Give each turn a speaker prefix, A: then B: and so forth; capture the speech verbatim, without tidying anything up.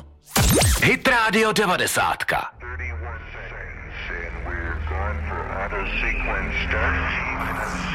A: Hit Radio devadesát.
B: thirty-one seconds and we're going for auto sequence start.